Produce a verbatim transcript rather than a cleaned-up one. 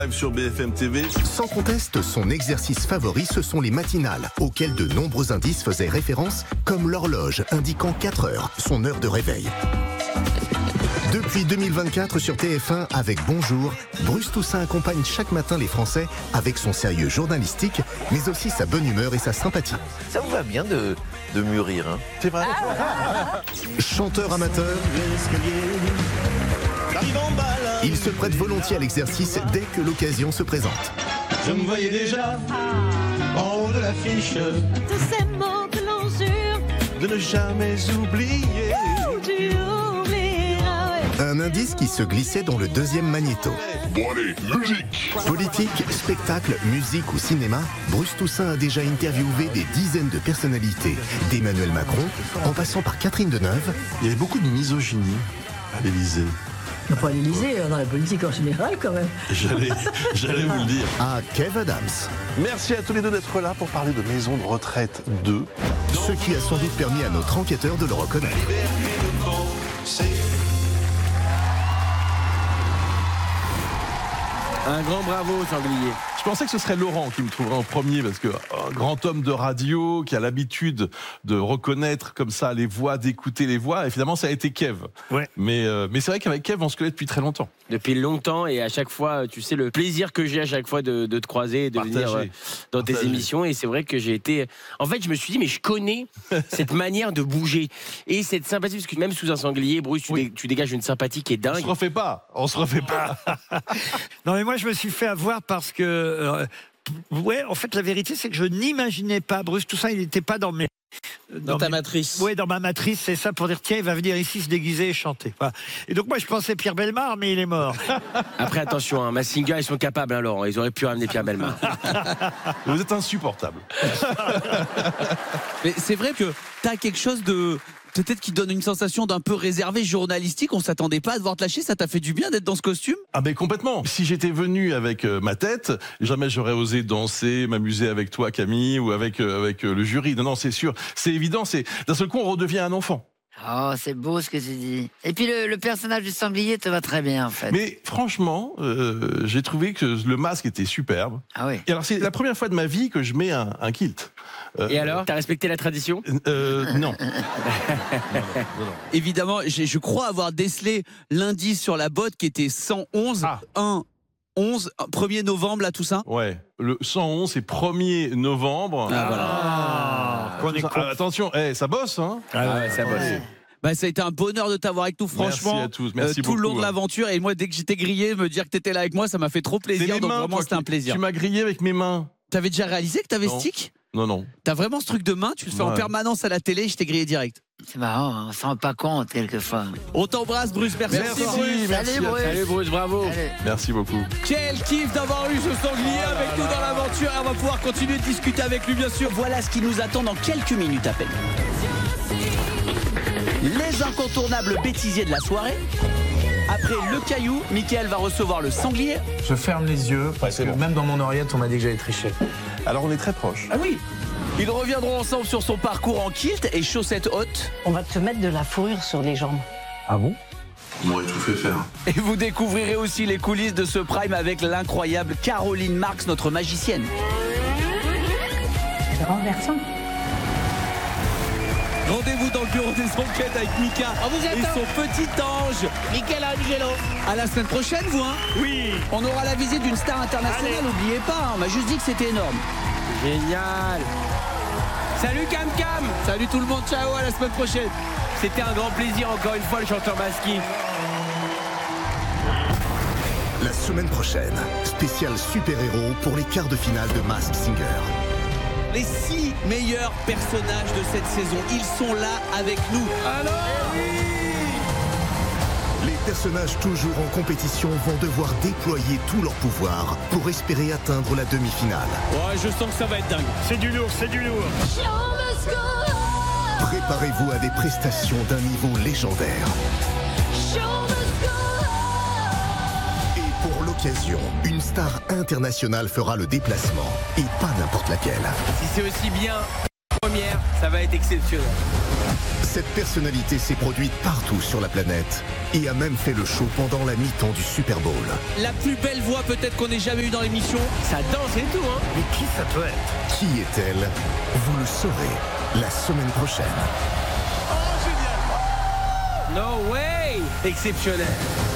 Sur B F M T V. Sans conteste, son exercice favori, ce sont les matinales, auxquelles de nombreux indices faisaient référence, comme l'horloge indiquant quatre heures, son heure de réveil. Depuis deux mille vingt-quatre sur T F un, avec Bonjour, Bruce Toussaint accompagne chaque matin les Français avec son sérieux journalistique, mais aussi sa bonne humeur et sa sympathie. Ça vous va bien de, de mûrir, hein ? C'est vrai. Chanteur amateur, il se prête volontiers à l'exercice dès que l'occasion se présente. Je me voyais déjà en haut de l'affiche. Tous ces mots que l'on jure De ne jamais oublier. où tu oublieras, ouais. Un indice qui se glissait dans le deuxième magnéto. Bon allez, musique. Politique, spectacle, musique ou cinéma, Bruce Toussaint a déjà interviewé des dizaines de personnalités, d'Emmanuel Macron, en passant par Catherine Deneuve. Il y avait beaucoup de misogynie à l'Élysée. Pas à l'Élysée, dans la politique en général quand même. J'allais, j'allais vous le dire. À Kev Adams. Merci à tous les deux d'être là pour parler de Maison de retraite deux. Ce qui a sans doute permis à notre enquêteur de le reconnaître. Un grand bravo, Sanglier. Je pensais que ce serait Laurent qui me trouverait en premier parce que un grand homme de radio qui a l'habitude de reconnaître comme ça les voix, d'écouter les voix. Et finalement, ça a été Kev. Ouais. Mais, euh, mais c'est vrai qu'avec Kev, on se connaît depuis très longtemps. Depuis longtemps, et à chaque fois, tu sais, le plaisir que j'ai à chaque fois de, de te croiser et de Partagé. venir euh, dans tes Partagé. émissions. Et c'est vrai que j'ai été. En fait, je me suis dit, mais je connais cette manière de bouger et cette sympathie, parce que même sous un sanglier, Bruce, tu, Oui. dé- tu dégages une sympathie qui est On se dingue. refait pas. On se refait pas. Non mais moi je me suis fait avoir parce que euh, ouais, en fait la vérité c'est que je n'imaginais pas Bruce Toussaint, il n'était pas dans mes Dans ta mes- matrice. Ouais, dans ma matrice, c'est ça pour dire tiens, il va venir ici se déguiser et chanter. Voilà. Et donc moi je pensais Pierre Bellemare, mais il est mort. Après, attention, hein, Massinger, ils sont capables, hein, Laurent. Ils auraient pu ramener Pierre Bellemare. Vous êtes insupportable. Mais c'est vrai que t'as quelque chose de peut-être qui donne une sensation d'un peu réservé journalistique. On s'attendait pas à devoir te lâcher. Ça t'a fait du bien d'être dans ce costume? Ah ben complètement. Si j'étais venu avec euh, ma tête, jamais j'aurais osé danser, m'amuser avec toi Camille ou avec euh, avec euh, le jury. Non non, c'est sûr, c'est évident. C'est d'un seul coup on redevient un enfant. Oh, c'est beau ce que tu dis. Et puis le, le personnage du sanglier te va très bien en fait. Mais franchement, euh, j'ai trouvé que le masque était superbe. Ah oui. Et alors c'est la première fois de ma vie que je mets un, un kilt. Euh, Et alors, t'as respecté la tradition? euh, Non. Évidemment, j'ai- je crois avoir décelé l'indice sur la botte qui était cent onze, Ah. un, onze, premier novembre, là, tout ça. Ouais. Le cent onze, c'est premier novembre. Ah, voilà. Ah, qu'on est con. Ah, attention, eh, ça bosse, hein. Ah ouais, ça bosse. Ouais. Bah, ça a été un bonheur de t'avoir avec nous, franchement. Merci à tous, merci euh, tout le long beaucoup, de hein. l'aventure. Et moi, dès que j'étais grillé, me dire que t'étais là avec moi, ça m'a fait trop C'est plaisir. mes Donc mains, vraiment, toi, c'était un qui- plaisir. Tu m'as grillé avec mes mains. T'avais déjà réalisé que t'avais Non. stick? Non, non. T'as vraiment ce truc de main, tu le fais en Ouais. permanence à la télé, je t'ai grillé direct. C'est marrant, hein, on s'en rend pas compte quelquefois. On t'embrasse, Bruce, merci. Merci, Bruce. merci. Salut, à- Bruce. Salut Bruce, bravo. Allez. Merci beaucoup. Quel kiff d'avoir eu ce sanglier avec nous dans l'aventure. Et on va pouvoir continuer de discuter avec lui, bien sûr. Voilà ce qui nous attend dans quelques minutes à peine. Les incontournables bêtisiers de la soirée. Après le caillou, Mickaël va recevoir le sanglier. Je ferme les yeux parce que même dans mon oreillette, on m'a dit que j'allais tricher. Alors on est très proches. Ah oui. Ils reviendront ensemble sur son parcours en kilt et chaussettes hautes. On va te mettre de la fourrure sur les jambes. Ah bon? On m'aurait tout fait faire. Et vous découvrirez aussi les coulisses de ce prime avec l'incroyable Caroline Marx, notre magicienne. C'est renversant. Rendez-vous dans le bureau des enquêtes avec Mika et son petit ange. Michelangelo. À la semaine prochaine, vous, hein? Oui. On aura la visite d'une star internationale, n'oubliez pas, hein, on m'a juste dit que c'était énorme. Génial. Salut Cam Cam. Salut tout le monde, ciao, à la semaine prochaine. C'était un grand plaisir encore une fois le chanteur masqué. La semaine prochaine, spécial super-héros pour les quarts de finale de Masked Singer. Les six meilleurs personnages de cette saison, ils sont là avec nous. Alors Les personnages toujours en compétition vont devoir déployer tout leur pouvoir pour espérer atteindre la demi-finale. Ouais, je sens que ça va être dingue. C'est du lourd, c'est du lourd. Préparez-vous à des prestations d'un niveau légendaire. Et pour l'occasion, une star internationale fera le déplacement. Et pas n'importe laquelle. Si c'est aussi bien, première, ça va être exceptionnel. Cette personnalité s'est produite partout sur la planète et a même fait le show pendant la mi-temps du Super Bowl. La plus belle voix peut-être qu'on ait jamais eue dans l'émission. Ça danse et tout, hein. Mais qui ça peut être? Qui est-elle? Vous le saurez la semaine prochaine. No way! Exceptionnel.